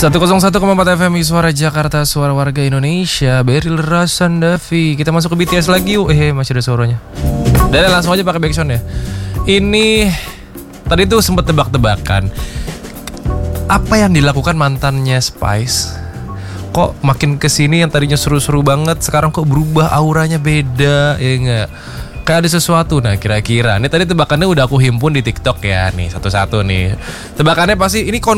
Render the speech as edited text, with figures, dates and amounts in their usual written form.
101,4 FM Suara Jakarta, suara warga Indonesia. Beril Rasandavi. Kita masuk ke BTS lagi yuk. Masih ada suaranya. Dan langsung aja pakai backsound ya. Ini tadi tuh sempat tebak-tebakan. Apa yang dilakukan mantannya Spice? Kok makin kesini yang tadinya seru-seru banget, sekarang kok berubah, auranya beda, ya enggak? Kayak ada sesuatu. Nah kira-kira, ini tadi tebakannya udah aku himpun di TikTok ya. Nih satu-satu nih. Tebakannya pasti ini